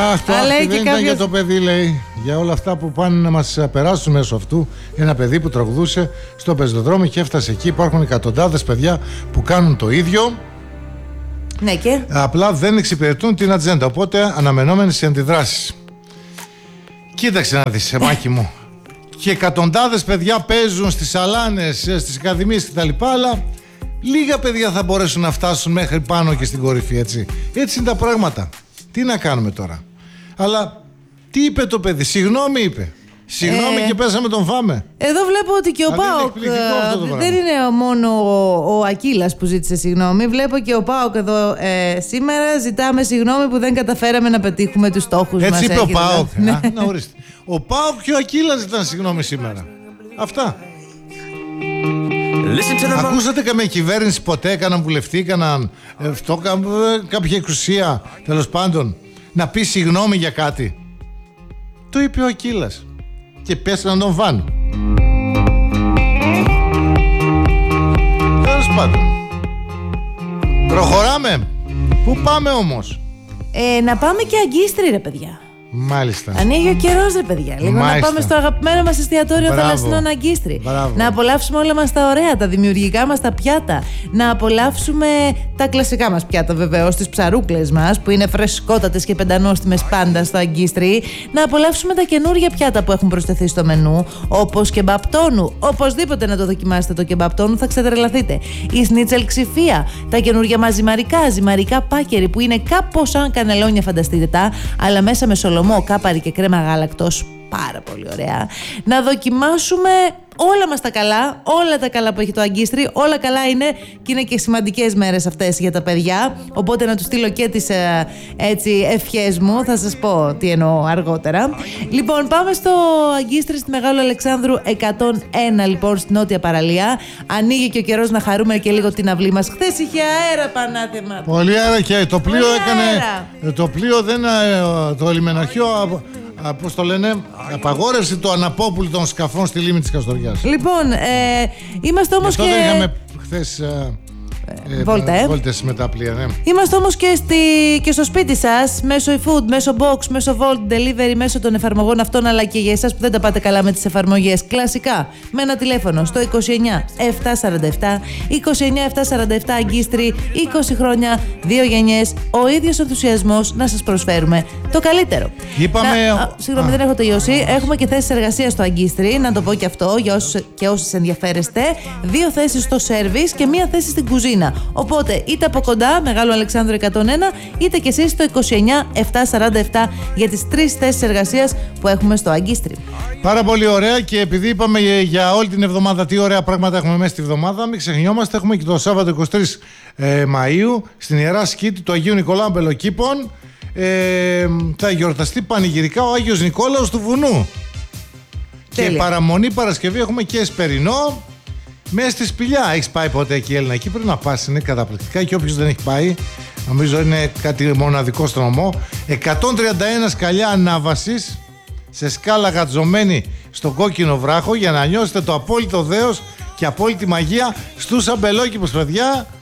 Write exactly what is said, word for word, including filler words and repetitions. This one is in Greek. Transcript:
Αχ, το άχτι δεν ήταν για το παιδί, λέει. Για όλα αυτά που πάνε να μας περάσουν μέσω αυτού. Ένα παιδί που τραγουδούσε στο πεζοδρόμιο και έφτασε εκεί. Υπάρχουν εκατοντάδες παιδιά που κάνουν το ίδιο. Ναι, και απλά δεν εξυπηρετούν την ατζέντα. Οπότε αναμενόμενες οι αντιδράσεις. Κοίταξε να δεις, Μάκη μου. Και εκατοντάδες παιδιά παίζουν στις σαλάνες, στις ακαδημίες κτλ. Αλλά λίγα παιδιά θα μπορέσουν να φτάσουν μέχρι πάνω και στην κορυφή, έτσι. Έτσι είναι τα πράγματα. Τι να κάνουμε τώρα. Αλλά τι είπε το παιδί, συγγνώμη είπε. Συγγνώμη ε, και πέσαμε τον φάμε. Εδώ βλέπω ότι και ο ΠΑΟΚ δεν είναι μόνο ο, ο Ακύλας που ζήτησε συγγνώμη. Βλέπω και ο ΠΑΟΚ εδώ ε, σήμερα ζητάμε συγγνώμη που δεν καταφέραμε να πετύχουμε τους στόχους μας. Έτσι είπε ο ΠΑΟΚ. Ναι. Να ορίστε. Ο ΠΑΟΚ και ο Ακύλας ζητάνε συγγνώμη σήμερα. Αυτά. Ακούσατε καμία κυβέρνηση ποτέ, έκαναν βουλευτή, έκαναν αυτό, κάποια εξουσία τέλος πάντων να πει συγγνώμη για κάτι? Το είπε ο Ακύλας και πέσανε να τον φάνε. Τέλος πάντων, προχωράμε. Πού πάμε όμως? ε, Να πάμε και Αγκίστρι, ρε παιδιά. Μάλιστα. Ανοίγει ο καιρός, ρε παιδιά. Λίγο Μάλιστα. να πάμε στο αγαπημένο μας εστιατόριο θαλασσινών Αγκίστρι. Μπράβο. Να απολαύσουμε όλα μας τα ωραία, τα δημιουργικά μας τα πιάτα. Να απολαύσουμε τα κλασικά μας πιάτα, βεβαίως, τις ψαρούκλες μας που είναι φρεσκότατες και πεντανόστιμες πάντα στο Αγκίστρι. Να απολαύσουμε τα καινούργια πιάτα που έχουν προσθεθεί στο μενού, όπως κεμπαπτόνου. Οπωσδήποτε να το δοκιμάσετε το κεμπαπτόνου, θα ξετρελαθείτε. Η σνίτσελ ξηφία, τα καινούργια μας ζυμαρικά, ζυμαρικά πάκερι που είναι κάπως σαν κανελόνια, φανταστείτε τα, αλλά μέσα με σολομό, κάπαρι και κρέμα γάλακτος. Πάρα πολύ ωραία. Να δοκιμάσουμε όλα μας τα καλά, όλα τα καλά που έχει το Αγκίστρι. Όλα καλά είναι και είναι και σημαντικές μέρες αυτές για τα παιδιά. Οπότε να τους στείλω και τις ε, έτσι, ευχές μου. Θα σας πω τι εννοώ αργότερα. Λοιπόν, πάμε στο Αγκίστρι στη Μεγάλου Αλεξάνδρου εκατόν ένα, λοιπόν, στην νότια παραλία. Ανοίγει και ο καιρός να χαρούμε και λίγο την αυλή μας. Χθες είχε αέρα, Πανάθεμα. Πολύ αέρα και το πλοίο Πολύ έκανε. Αέρα. Το πλοίο δεν. Το λιμεναρχείο. Πώς το λένε, απαγόρευση του αναπόπουλου των σκαφών στη λίμνη της Καστοριάς. Λοιπόν, ε, είμαστε όμως και... και... δεν είχαμε χθες ε, ε, Βόλτα, ε. βόλτες με τα πλοία, ναι. Είμαστε όμως και, στη, και στο σπίτι σας, μέσω eFood, μέσω Box, μέσω Volt Delivery, μέσω των εφαρμογών αυτών, αλλά και για εσάς που δεν τα πάτε καλά με τις εφαρμογές. Κλασικά, με ένα τηλέφωνο στο είκοσι εννιά επτακόσια σαράντα επτά, είκοσι εννιά επτακόσια σαράντα επτά Αγκίστρι, είκοσι χρόνια, δύο γενιές, ο ίδιος ενθουσιασμός να σας προσφέρουμε το καλύτερο. Είπαμε... Να, α, συγγνώμη, δεν έχω τελειώσει. Έχουμε και θέσεις εργασίας στο Αγκίστρι, να το πω και αυτό για όσους και όσες ενδιαφέρεστε. Δύο θέσεις στο σέρβις και μία θέση στην κουζίνα. Οπότε είτε από κοντά, Μεγάλο Αλεξάνδρου εκατόν ένα, είτε και εσείς στο είκοσι εννιά επτακόσια σαράντα επτά για τις τρεις θέσεις εργασίας που έχουμε στο Αγκίστρι. Πάρα πολύ ωραία, και επειδή είπαμε για όλη την εβδομάδα τι ωραία πράγματα έχουμε μέσα στη εβδομάδα, μην ξεχνιόμαστε, έχουμε και το Σάββατο εικοστή τρίτη ε, Μαΐου στην Ιερά Σκήτη του Αγίου Νικολάου Μπελοκήπων. Ε, θα γιορταστεί πανηγυρικά ο Άγιος Νικόλαος του Βουνού. Τέλεια. Και παραμονή Παρασκευή έχουμε και εσπερινό μέσα στη Σπηλιά. Έχεις πάει ποτέ εκεί, Έλληνα? Εκεί πρέπει να πας, είναι καταπληκτικά, και όποιος δεν έχει πάει, νομίζω είναι κάτι μοναδικό στον νομό. εκατόν τριάντα ένα σκαλιά ανάβασης σε σκάλα γατζωμένη στον κόκκινο βράχο, για να νιώσετε το απόλυτο δέος και απόλυτη μαγεία στους αμπελόκηπους, παιδιά.